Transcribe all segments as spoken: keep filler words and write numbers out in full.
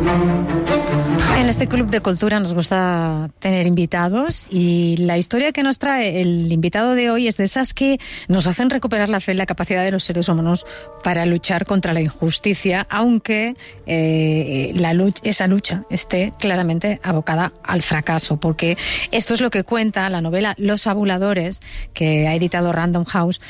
En este Club de Cultura nos gusta tener invitados y la historia que nos trae el invitado de hoy es de esas que nos hacen recuperar la fe en la capacidad de los seres humanos para luchar contra la injusticia, aunque eh, la lucha, esa lucha esté claramente abocada al fracaso, porque esto es lo que cuenta la novela Los Fabuladores, que ha editado Random House,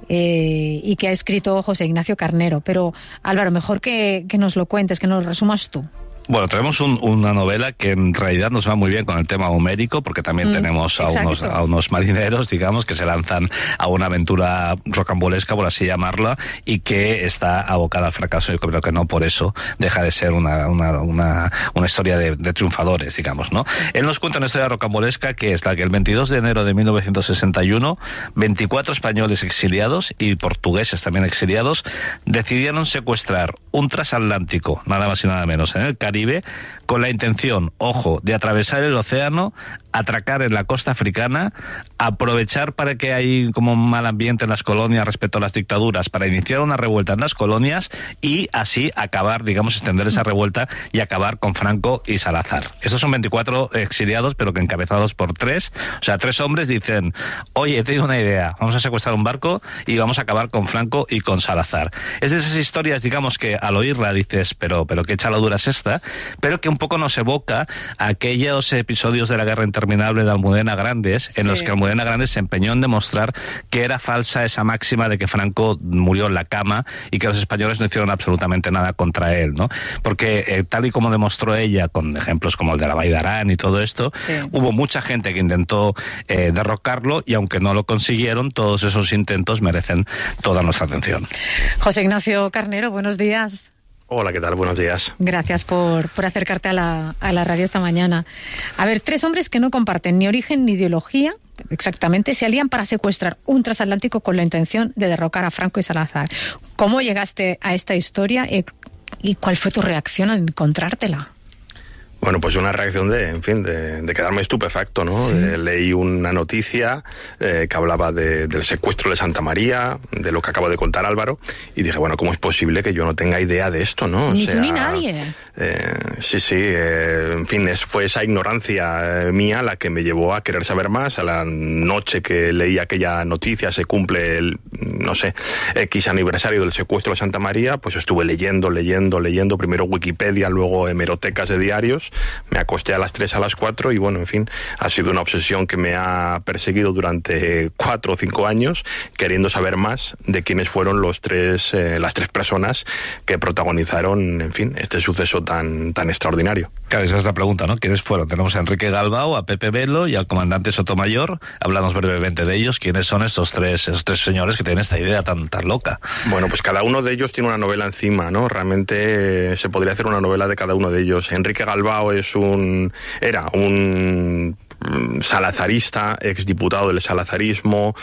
eh, y que ha escrito José Ignacio Carnero. Pero Álvaro, mejor que, que nos lo cuentes, que nos lo resumas tú. Bueno, tenemos un, una novela que en realidad nos va muy bien con el tema homérico, porque también mm, tenemos a unos, a unos marineros, digamos, que se lanzan a una aventura rocambolesca, por así llamarla, y que está abocada al fracaso. Yo creo que no por eso deja de ser una, una, una, una historia de, de triunfadores, digamos, ¿no? Él nos cuenta una historia rocambolesca que es la que el veintidós de enero de mil novecientos sesenta y uno, veinticuatro españoles exiliados y portugueses también exiliados decidieron secuestrar un transatlántico, nada más y nada menos, en el Caribe, con la intención, ojo, de atravesar el océano, atracar en la costa africana, aprovechar para que hay como un mal ambiente en las colonias respecto a las dictaduras, para iniciar una revuelta en las colonias y así acabar, digamos, extender esa revuelta y acabar con Franco y Salazar. Estos son veinticuatro exiliados, pero que encabezados por tres, o sea, tres hombres dicen, oye, te digo una idea, vamos a secuestrar un barco y vamos a acabar con Franco y con Salazar. Es de esas historias, digamos, que al oírla dices, pero, pero qué chaladura es esta, pero que un poco nos evoca a aquellos episodios de la guerra interminable de Almudena Grandes, en sí. los que Almudena Grandes se empeñó en demostrar que era falsa esa máxima de que Franco murió en la cama y que los españoles no hicieron absolutamente nada contra él, ¿no? Porque eh, tal y como demostró ella, con ejemplos como el de la Vall d'Aran y todo esto, sí. hubo mucha gente que intentó eh, derrocarlo y aunque no lo consiguieron, todos esos intentos merecen toda nuestra atención. José Ignacio Carnero, buenos días. Hola, ¿qué tal? Buenos días. Gracias por, por acercarte a la, a la radio esta mañana. A ver, tres hombres que no comparten ni origen ni ideología, exactamente, se alían para secuestrar un transatlántico con la intención de derrocar a Franco y Salazar. ¿Cómo llegaste a esta historia y, y cuál fue tu reacción al encontrártela? Bueno, pues una reacción de, en fin, de, de quedarme estupefacto, ¿no? Sí. Eh, leí una noticia eh, que hablaba de, del secuestro de Santa María, de lo que acabo de contar Álvaro, y dije, bueno, ¿cómo es posible que yo no tenga idea de esto, no? Ni o sea, tú ni nadie. Eh, sí, sí, eh, en fin, es, fue esa ignorancia eh, mía la que me llevó a querer saber más. A la noche que leí aquella noticia, se cumple el, no sé, X aniversario del secuestro de Santa María, pues estuve leyendo, leyendo, leyendo, primero Wikipedia, luego hemerotecas de diarios. Me acosté a las tres, a las cuatro y bueno, en fin, ha sido una obsesión que me ha perseguido durante cuatro o cinco años, queriendo saber más de quiénes fueron los tres, eh, las tres personas que protagonizaron, en fin, este suceso tan, tan extraordinario. Claro, esa es la pregunta, ¿no? ¿Quiénes fueron? Tenemos a Enrique Galbao, a Pepe Velo y al comandante Sotomayor. Hablamos brevemente de ellos. ¿Quiénes son estos tres, esos tres señores que tienen esta idea tan, tan loca? Bueno, pues cada uno de ellos tiene una novela encima, ¿no? Realmente eh, se podría hacer una novela de cada uno de ellos. Enrique Galbao es un, era un salazarista, exdiputado del salazarismo,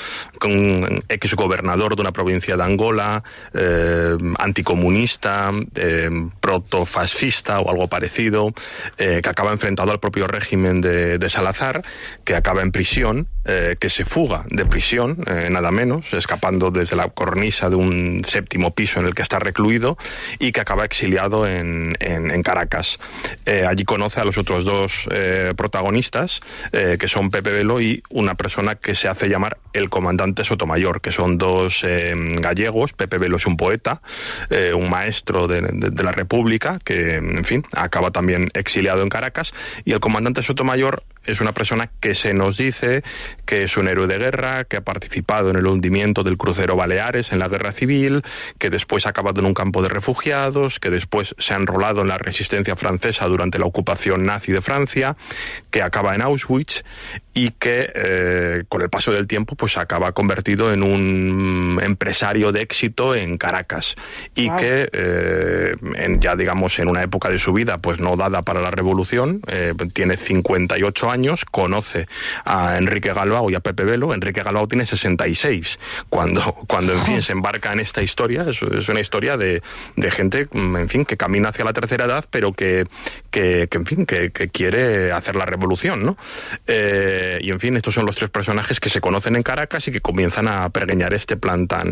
exgobernador de una provincia de Angola, eh, anticomunista, eh, protofascista o algo parecido, eh, que acaba enfrentado al propio régimen de, de Salazar, que acaba en prisión, eh, que se fuga de prisión, eh, nada menos, escapando desde la cornisa de un séptimo piso en el que está recluido y que acaba exiliado en, en, en Caracas. Eh, allí conoce a los otros dos eh, protagonistas, Eh, que son Pepe Velo y una persona que se hace llamar el comandante Sotomayor, que son dos eh, gallegos. Pepe Velo es un poeta, eh, un maestro de, de, de la República, que, en fin, acaba también exiliado en Caracas, y el comandante Sotomayor es una persona que se nos dice que es un héroe de guerra, que ha participado en el hundimiento del crucero Baleares en la Guerra Civil, que después ha acabado en un campo de refugiados, que después se ha enrolado en la resistencia francesa durante la ocupación nazi de Francia, que acaba en Auschwitz y que eh, con el paso del tiempo pues acaba convertido en un empresario de éxito en Caracas y wow. que eh, en, ya digamos en una época de su vida pues no dada para la revolución, eh, tiene cincuenta y ocho años, conoce a Enrique Galbao y a Pepe Velo. Enrique Galbao tiene sesenta y seis cuando, cuando en fin, se embarca en esta historia. Es, es una historia de, de gente, en fin, que camina hacia la tercera edad, pero que, que, que en fin, que, que quiere hacer la revolución, ¿no? Eh, y en fin, estos son los tres personajes que se conocen en Caracas y que comienzan a pergeñar este plan tan,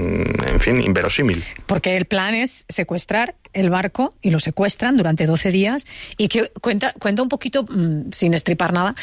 en fin, inverosímil. Porque el plan es secuestrar el barco, y lo secuestran durante doce días, y que cuenta, cuenta un poquito, mmm, sin estripar nada,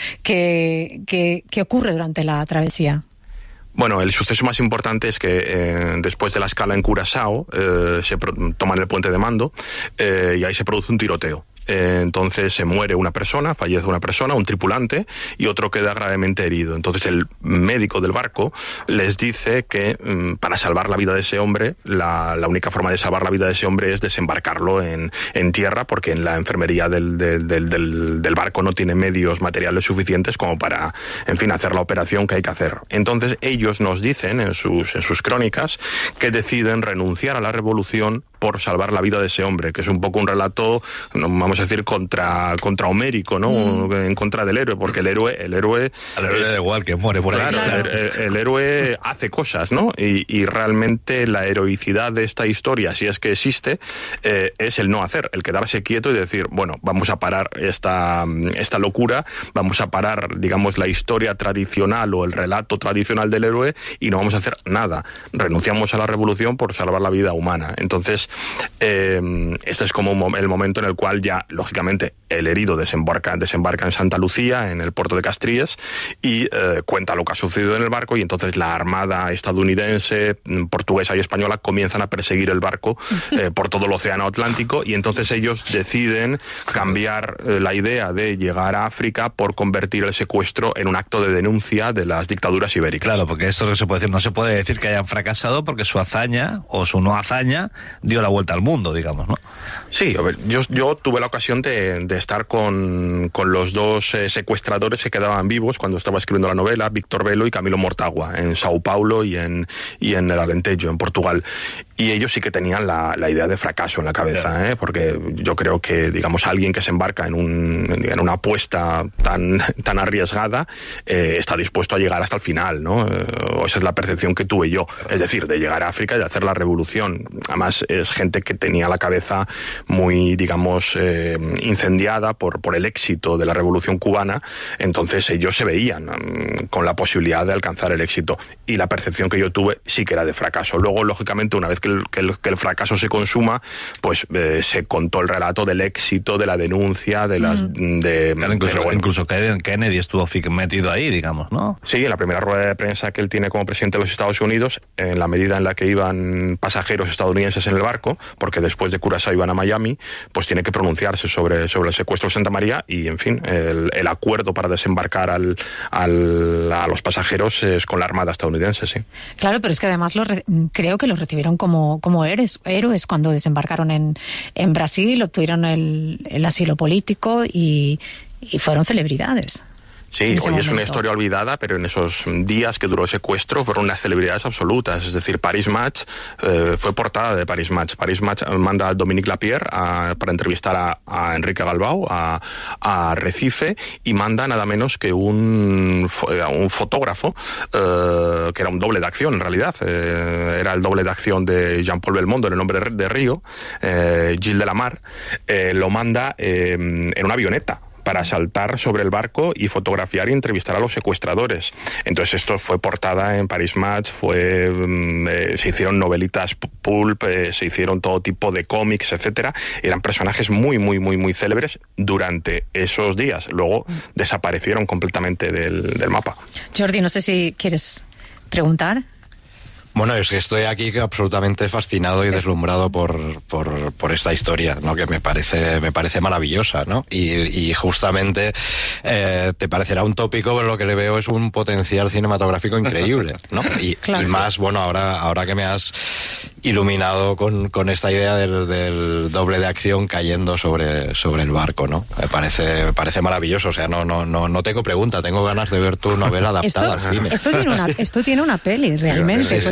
qué que, que ocurre durante la travesía. Bueno, el suceso más importante es que eh, después de la escala en Curazao eh, se pro- toman el puente de Mando eh, y ahí se produce un tiroteo. Eh, entonces se muere una persona, fallece una persona, un tripulante, y otro queda gravemente herido. Entonces el médico del barco les dice que mm, para salvar la vida de ese hombre, la, la única forma de salvar la vida de ese hombre es desembarcarlo en, en tierra, porque en la enfermería del, del, del, del, del barco no tiene medios materiales suficientes como para, en fin, hacer la operación que hay que hacer. Entonces ellos nos dicen en sus, en sus crónicas que deciden renunciar a la revolución por salvar la vida de ese hombre, que es un poco un relato, vamos a decir, contra, contra homérico, ¿no? Mm. En contra del héroe, porque el héroe, el héroe... Al héroe da igual, que muere por ahí. Claro, claro. El, el, el héroe hace cosas, ¿no? Y, y realmente la heroicidad de esta historia, si es que existe, eh, es el no hacer, el quedarse quieto y decir, bueno, vamos a parar esta, esta locura, vamos a parar, digamos, la historia tradicional o el relato tradicional del héroe y no vamos a hacer nada. Renunciamos a la revolución por salvar la vida humana. Entonces, Eh, este es como el momento en el cual ya, lógicamente, el herido desembarca, desembarca en Santa Lucía, en el puerto de Castries, y eh, cuenta lo que ha sucedido en el barco, y entonces la armada estadounidense, portuguesa y española comienzan a perseguir el barco eh, por todo el océano Atlántico, y entonces ellos deciden cambiar eh, la idea de llegar a África por convertir el secuestro en un acto de denuncia de las dictaduras ibéricas. Claro, porque esto es lo que se puede decir, no se puede decir que hayan fracasado porque su hazaña o su no hazaña dio la vuelta al mundo, digamos, ¿no? Sí, a ver, yo, yo tuve la ocasión de, de estar con, con los dos eh, secuestradores que quedaban vivos cuando estaba escribiendo la novela, Víctor Velo y Camilo Mortagua, en Sao Paulo y en, y en el Alentejo, en Portugal. Y ellos sí que tenían la, la idea de fracaso en la cabeza, ¿eh? Porque yo creo que, digamos, alguien que se embarca en, un, en una apuesta tan, tan arriesgada eh, está dispuesto a llegar hasta el final, ¿no? Eh, o esa es la percepción que tuve yo, es decir, de llegar a África y de hacer la revolución. Además, es gente que tenía la cabeza muy, digamos, eh, incendiada por, por el éxito de la revolución cubana, entonces ellos se veían um, con la posibilidad de alcanzar el éxito. Y la percepción que yo tuve sí que era de fracaso. Luego, lógicamente, una vez que el, que el, que el fracaso se consuma, pues eh, se contó el relato del éxito, de la denuncia, de las... Mm. De, claro, incluso, de, bueno, incluso Kennedy estuvo metido ahí, digamos, ¿no? Sí, en la primera rueda de prensa que él tiene como presidente de los Estados Unidos, en la medida en la que iban pasajeros estadounidenses en el barco, porque después de Curazao iban a Miami, pues tiene que pronunciarse sobre, sobre el secuestro de Santa María y, en fin, el, el acuerdo para desembarcar al, al, a los pasajeros es con la Armada estadounidense, sí. Claro, pero es que además lo re- creo que los recibieron como, como héroes, héroes cuando desembarcaron en, en Brasil, obtuvieron el, el asilo político y, y fueron celebridades. Sí, hoy momento. Es una historia olvidada, pero en esos días que duró el secuestro fueron unas celebridades absolutas. Es decir, Paris Match eh, fue portada de Paris Match. Paris Match manda a Dominique Lapierre a, para entrevistar a, a Enrique Galbao, a, a Recife, y manda nada menos que un, un fotógrafo, eh, que era un doble de acción en realidad. Eh, era el doble de acción de Jean-Paul Belmondo en El hombre de Río, eh, Gilles de la Mar, eh, lo manda eh, en una avioneta para saltar sobre el barco y fotografiar y entrevistar a los secuestradores. Entonces esto fue portada en Paris Match, fue, eh, se hicieron novelitas pulp, eh, se hicieron todo tipo de cómics, etcétera. Eran personajes muy, muy, muy, muy célebres durante esos días. Luego desaparecieron completamente del, del mapa. Jordi, no sé si quieres preguntar. Bueno, es que estoy aquí absolutamente fascinado y deslumbrado por, por, por esta historia, ¿no? Que me parece, me parece maravillosa, ¿no? Y, y justamente eh, te parecerá un tópico, pero lo que le veo es un potencial cinematográfico increíble, ¿no? Y, claro. y más, bueno, ahora, ahora que me has iluminado con, con esta idea del, del doble de acción cayendo sobre, sobre el barco, ¿no? Me parece, me parece maravilloso. O sea, no, no, no, no tengo pregunta, tengo ganas de ver tu novela adaptada esto, al cine. Esto tiene una, esto tiene una peli, realmente. Sí, sí,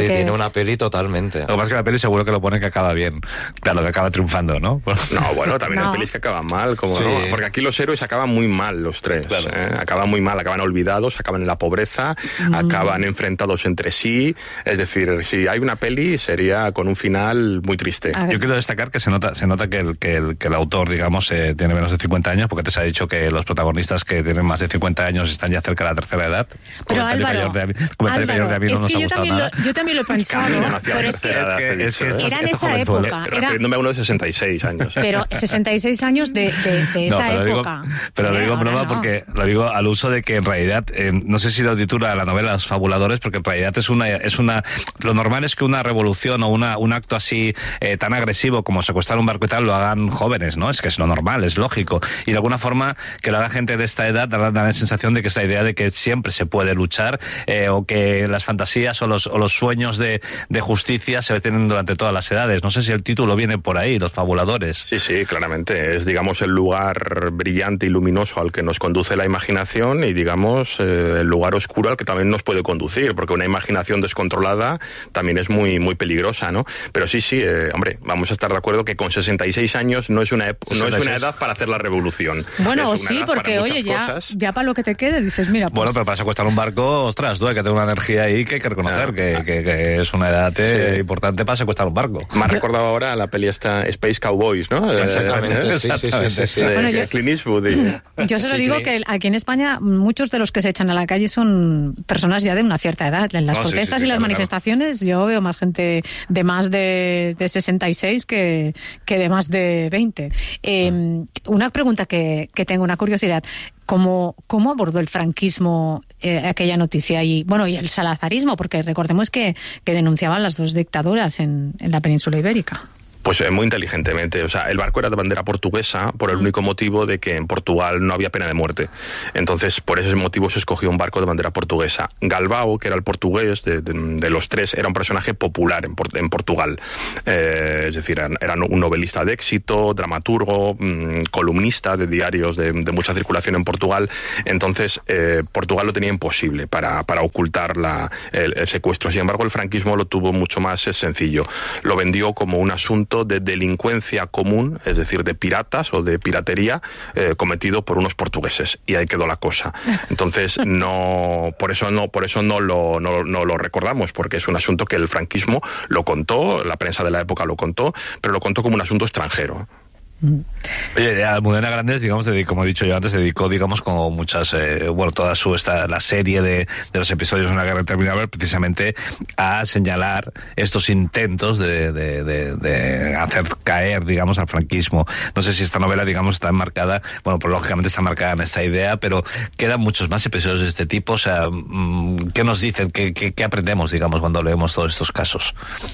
porque... tiene una peli totalmente. Lo que pasa es que la peli seguro que lo pone que acaba bien. Claro, que acaba triunfando, ¿no? No, bueno, también no. Hay pelis que acaban mal, como sí. no. Porque aquí los héroes acaban muy mal, los tres. Claro. ¿eh? Acaban muy mal, acaban olvidados, acaban en la pobreza, mm. acaban enfrentados entre sí. Es decir, si hay una peli, sería con un final muy triste. Yo quiero destacar que se nota, se nota que el, que el, que el autor, digamos, eh, tiene menos de cincuenta años, porque te se ha dicho que los protagonistas que tienen más de cincuenta años están ya cerca de la tercera edad. Pero Álvaro, de, Álvaro de es no que yo también, lo, yo también lo he pensado, no pero es que, es que, es que era en esa época. Era, refiriéndome a uno de sesenta y seis años. Pero sesenta y seis años de, de, de esa no, pero época. Digo, pero lo digo en broma no. porque lo digo al uso de que en realidad, eh, no sé si lo titula la novela Los Fabuladores, porque en realidad es una, es una, lo normal es que una revolución o una, un acto así eh, tan agresivo como secuestrar un barco y tal lo hagan jóvenes, ¿no? Es que es lo normal, es lógico. Y de alguna forma que lo haga gente de esta edad da, da la sensación de que esta idea de que siempre se puede luchar eh, o que las fantasías o los, o los sueños de, de justicia se tienen durante todas las edades. No sé si el título viene por ahí, Los Fabuladores. Sí, sí, claramente. Es, digamos, el lugar brillante y luminoso al que nos conduce la imaginación y, digamos, eh, el lugar oscuro al que también nos puede conducir, porque una imaginación descontrolada también es muy, muy peligrosa, ¿no? Pero sí, sí, eh, hombre, vamos a estar de acuerdo que con sesenta y seis años no es una, no es una edad para hacer la revolución. Bueno, sí, porque, oye, ya, ya para lo que te quede dices, mira, pues... Bueno, pero para secuestrar un barco, ostras, tú hay que tener una energía ahí que hay que reconocer, ah, que, ah, que, que es una edad eh, sí. importante para secuestrar un barco. Me ha recordado ahora la peli esta Space Cowboys, ¿no? Exactamente, ¿Eh? sí, sí, sí, sí, sí. De, bueno, yo, Clint Eastwood. Y... Yo se lo digo que aquí en España muchos de los que se echan a la calle son personas ya de una cierta edad. En las no, protestas sí, sí, sí, y las claro, manifestaciones claro. yo veo más gente de más de, de sesenta y seis que, que de más de veinte. Eh, una pregunta que, que tengo, una curiosidad. ¿Cómo, cómo abordó el franquismo eh, aquella noticia y bueno y el salazarismo? Porque recordemos que, que denunciaban las dos dictaduras en, en la península ibérica. Pues eh, muy inteligentemente. O sea, el barco era de bandera portuguesa por el único motivo de que en Portugal no había pena de muerte. Entonces, por ese motivo se escogió un barco de bandera portuguesa. Galvao, que era el portugués de, de, de los tres, era un personaje popular en, en Portugal. Eh, es decir, era, era un novelista de éxito, dramaturgo, mmm, columnista de diarios de, de mucha circulación en Portugal. Entonces, eh, Portugal lo tenía imposible para, para ocultar la, el, el secuestro. Sin embargo, el franquismo lo tuvo mucho más sencillo. Lo vendió como un asunto de delincuencia común, es decir, de piratas o de piratería eh, cometido por unos portugueses, y ahí quedó la cosa. Entonces no, por eso no, por eso no lo, no, no lo recordamos, porque es un asunto que el franquismo lo contó, la prensa de la época lo contó, pero lo contó como un asunto extranjero. Oye, Almudena Grandes, digamos, dedicó, como he dicho yo antes, dedicó, digamos, como muchas, eh, bueno, toda su, esta, la serie de, de los episodios de Una Guerra Interminable, precisamente a señalar estos intentos de, de, de, de hacer caer, digamos, al franquismo. No sé si esta novela, digamos, está enmarcada, bueno, pues lógicamente está marcada en esta idea, pero quedan muchos más episodios de este tipo. O sea, ¿qué nos dicen? ¿Qué, qué, qué aprendemos, digamos, cuando leemos todos estos casos?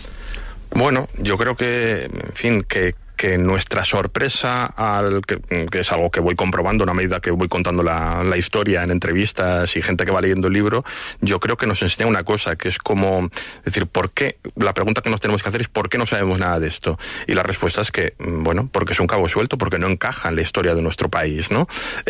Bueno, yo creo que, en fin, que que nuestra sorpresa, al que, que es algo que voy comprobando a medida que voy contando la, la historia en entrevistas y gente que va leyendo el libro, yo creo que nos enseña una cosa, que es como, decir, ¿por qué? La pregunta que nos tenemos que hacer es ¿por qué no sabemos nada de esto? Y la respuesta es que, bueno, porque es un cabo suelto, porque no encaja en la historia de nuestro país, ¿no?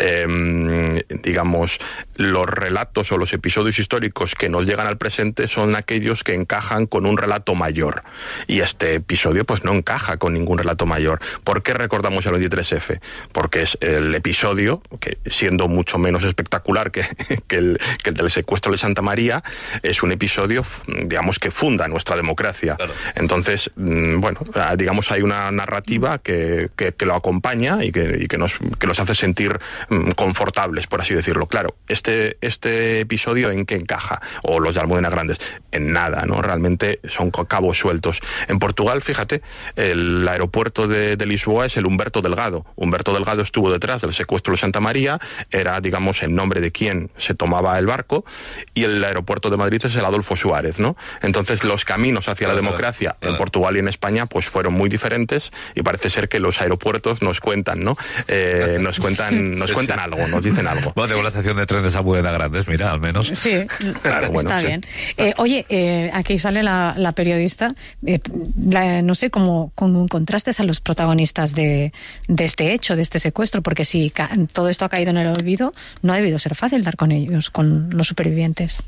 Eh, digamos, los relatos o los episodios históricos que nos llegan al presente son aquellos que encajan con un relato mayor. Y este episodio, pues, no encaja con ningún relato mayor. ¿Por qué recordamos el veintitrés efe? Porque es el episodio, que siendo mucho menos espectacular que, que, el, que el del secuestro de Santa María, es un episodio, digamos, que funda nuestra democracia. Claro. Entonces, bueno, digamos, hay una narrativa que, que, que lo acompaña y, que, y que, nos, que nos hace sentir confortables, por así decirlo. Claro, este, este episodio, ¿en qué encaja? O los de Almudena Grandes, en nada, ¿no? Realmente son cabos sueltos. En Portugal, fíjate, el aeropuerto de, de Lisboa es el Humberto Delgado. Humberto Delgado estuvo detrás del secuestro de Santa María, era, digamos, el nombre de quien se tomaba el barco, y el aeropuerto de Madrid es el Adolfo Suárez, ¿no? Entonces los caminos hacia la democracia en Portugal y en España pues fueron muy diferentes, y parece ser que los aeropuertos nos cuentan, ¿no? Eh, nos cuentan, nos cuentan algo, nos dicen algo. Bueno, tengo la estación de trenes a Almudena Grandes, mira, al menos. Sí, claro, bueno, está sí. bien. Eh, oye, eh, aquí sale la, la periodista, eh, la, no sé cómo, cómo contrastes a los protagonistas de, de este hecho, de este secuestro, porque si ca- todo esto ha caído en el olvido, no ha debido ser fácil dar con ellos, con los supervivientes.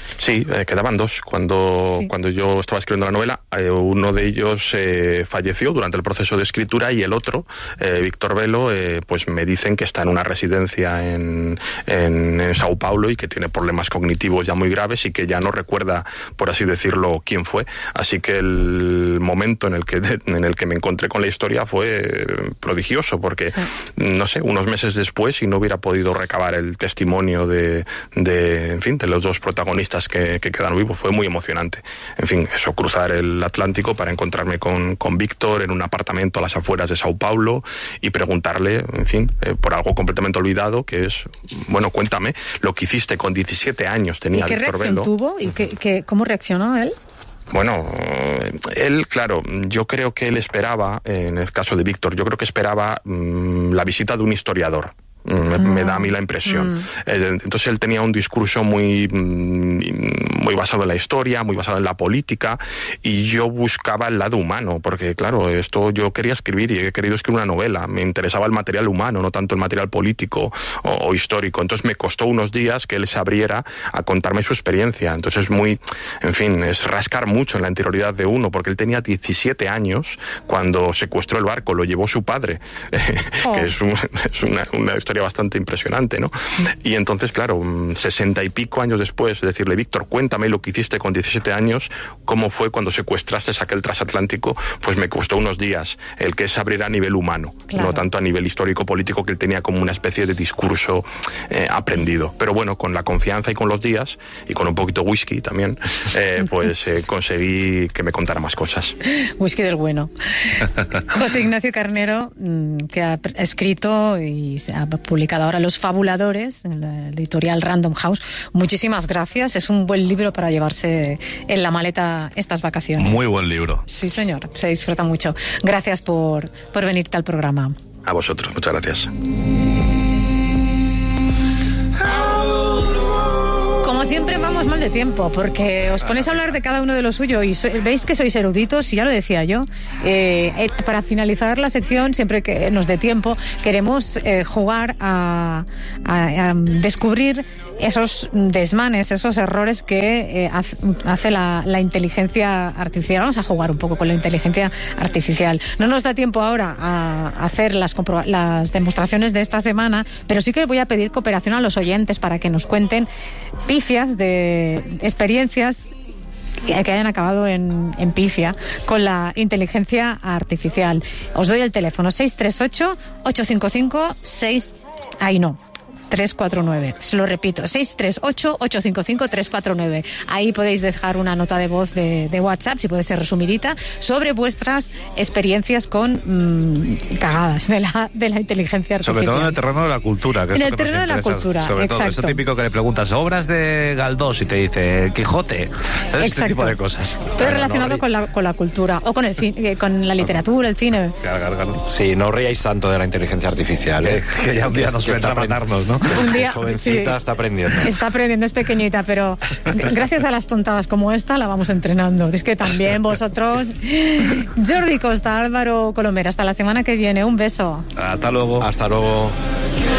Sí, eh, quedaban dos. Cuando, sí. cuando yo estaba escribiendo la novela, eh, uno de ellos eh, falleció durante el proceso de escritura y el otro, eh, Víctor Velo, eh, pues me dicen que está en una residencia en, en, en Sao Paulo y que tiene problemas cognitivos ya muy graves y que ya no recuerda, por así decirlo, quién fue. Así que el momento en el que, en el que me encontré con la historia fue prodigioso, porque, no sé, unos meses después, si no hubiera podido recabar el testimonio de, de en fin, de los dos protagonistas que, que quedan vivos, fue muy emocionante. En fin, eso, cruzar el Atlántico para encontrarme con, con Víctor en un apartamento a las afueras de Sao Paulo y preguntarle, en fin, eh, por algo completamente olvidado, que es, bueno, cuéntame lo que hiciste con diecisiete años, tenía Víctor Velo. ¿Y qué reacción tuvo? ¿Y qué, qué, cómo reaccionó él? Bueno, él, claro, yo creo que él esperaba, en el caso de Víctor, yo creo que esperaba mmm, la visita de un historiador. Me, me da a mí la impresión. Mm. Entonces él tenía un discurso muy, muy basado en la historia, muy basado en la política, y yo buscaba el lado humano, porque claro, esto yo quería escribir y he querido escribir una novela. Me interesaba el material humano, no tanto el material político o, o histórico. Entonces me costó unos días que él se abriera a contarme su experiencia. Entonces es muy, en fin, es rascar mucho en la interioridad de uno, porque él tenía diecisiete años cuando secuestró el barco, lo llevó su padre, oh. que es, un, es una, una historia bastante impresionante, ¿no? Y entonces, claro, sesenta y pico años después, decirle, Víctor, cuéntame lo que hiciste con diecisiete años, cómo fue cuando secuestraste aquel transatlántico, pues me costó unos días el que se abriera a nivel humano, claro. no tanto a nivel histórico-político, que él tenía como una especie de discurso eh, aprendido. Pero bueno, con la confianza y con los días, y con un poquito de whisky también, eh, pues eh, conseguí que me contara más cosas. Whisky del bueno. José Ignacio Carnero, que ha escrito y se ha publicado ahora Los Fabuladores, en la editorial Random House. Muchísimas gracias. Es un buen libro para llevarse en la maleta estas vacaciones. Muy buen libro. Sí, señor. Se disfruta mucho. Gracias por, por venirte al programa. A vosotros. Muchas gracias. Como siempre vamos mal de tiempo, porque os ponéis a hablar de cada uno de lo suyo y so, veis que sois eruditos, y ya lo decía yo. Eh, eh, para finalizar la sección, siempre que nos dé tiempo, queremos eh, jugar a, a, a descubrir esos desmanes, esos errores que eh, hace la, la inteligencia artificial. Vamos a jugar un poco con la inteligencia artificial. No nos da tiempo ahora a hacer las, las demostraciones de esta semana, pero sí que voy a pedir cooperación a los oyentes para que nos cuenten pifias de experiencias que hayan acabado en, en pifia con la inteligencia artificial. Os doy el teléfono seis tres ocho, ocho cinco cinco, seis... Ahí no. tres cuatro nueve. Se lo repito, seis tres ocho, ocho cinco cinco, tres cuatro nueve. Ahí podéis dejar una nota de voz de, de WhatsApp, si puede ser resumidita, sobre vuestras experiencias con mmm, cagadas de la, de la inteligencia artificial. Sobre todo en el terreno de la cultura. Que en el terreno de la cultura, sobre exacto. todo, eso típico que le preguntas, obras de Galdós, y te dice Quijote. ¿Sabes? Este tipo de cosas. Todo claro, relacionado no, con, la, con la cultura, o con el cine, con la literatura, el cine. Claro, claro, claro. Sí, no ríais tanto de la inteligencia artificial. ¿eh? Que, que ya un día nos vendrá a matarnos, ¿no? Un día, jovencita, sí, está aprendiendo. Está aprendiendo, es pequeñita, pero gracias a las tontadas como esta la vamos entrenando. Es que también vosotros... Jordi Costa, Álvaro Colomera, hasta la semana que viene. Un beso. Hasta luego. Hasta luego.